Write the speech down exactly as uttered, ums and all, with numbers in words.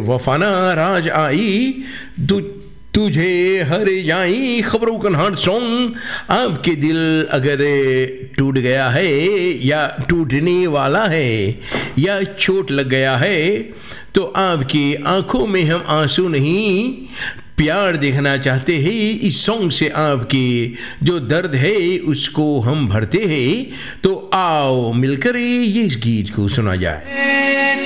वफाना राज आई, तु तुझे हर जाई खबरों कन्हार सॉन्ग। आपके दिल अगर टूट गया है या टूटने वाला है या चोट लग गया है तो आपकी आंखों में हम आंसू नहीं प्यार देखना चाहते हैं। इस सॉन्ग से आपकी जो दर्द है उसको हम भरते हैं। तो आओ मिलकर ये इस गीत को सुना जाए।